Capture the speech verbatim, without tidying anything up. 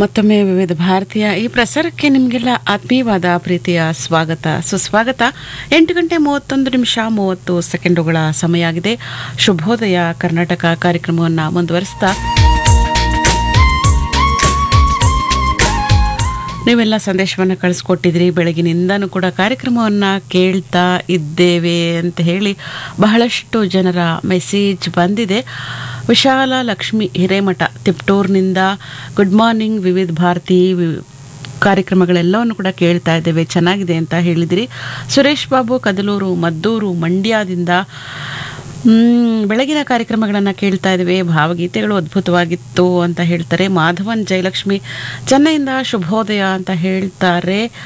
ಮತ್ತೊಮ್ಮೆ ವಿವಿಧ ಭಾರತೀಯ ಈ ಪ್ರಸಾರಕ್ಕೆ ನಿಮಗೆಲ್ಲ ಆತ್ಮೀಯವಾದ ಪ್ರೀತಿಯ ಸ್ವಾಗತ ಸುಸ್ವಾಗತ. ಎಂಟು ಗಂಟೆ ಮೂವತ್ತೊಂದು ನಿಮಿಷ ಮೂವತ್ತು ಸೆಕೆಂಡುಗಳ ಸಮಯ ಆಗಿದೆ. ಶುಭೋದಯ ಕರ್ನಾಟಕ ಕಾರ್ಯಕ್ರಮವನ್ನು ಮುಂದುವರಿಸ್ತಾ ನೀವೆಲ್ಲ ಸಂದೇಶವನ್ನು ಕಳಿಸ್ಕೊಟ್ಟಿದ್ರಿ. ಬೆಳಗಿನಿಂದನೂ ಕೂಡ ಕಾರ್ಯಕ್ರಮವನ್ನು ಕೇಳ್ತಾ ಇದ್ದೇವೆ ಅಂತ ಹೇಳಿ ಬಹಳಷ್ಟು ಜನರ ಮೆಸೇಜ್ ಬಂದಿದೆ. ವಿಶಾಲ ಲಕ್ಷ್ಮಿ ಹಿರೇಮಠ ತಿಪ್ಟೂರಿನಿಂದ ಗುಡ್ ಮಾರ್ನಿಂಗ್ ವಿವಿಧ ಭಾರತಿ ಕಾರ್ಯಕ್ರಮಗಳೆಲ್ಲವನ್ನು ಕೂಡ ಕೇಳ್ತಾ ಇದ್ದೇವೆ, ಚೆನ್ನಾಗಿದೆ ಅಂತ ಹೇಳಿದಿರಿ. ಸುರೇಶ್ ಬಾಬು ಕದಲೂರು ಮದ್ದೂರು ಮಂಡ್ಯದಿಂದ ಬೆಳಗಿನ ಕಾರ್ಯಕ್ರಮಗಳನ್ನು ಕೇಳ್ತಾ ಇದ್ದೇವೆ, ಭಾವಗೀತೆಗಳು ಅದ್ಭುತವಾಗಿತ್ತು ಅಂತ ಹೇಳ್ತಾರೆ. ಮಾಧವನ್ ಜಯಲಕ್ಷ್ಮಿ ಚೆನ್ನೈಯಿಂದ ಶುಭೋದಯ ಅಂತ ಹೇಳ್ತಾರೆ.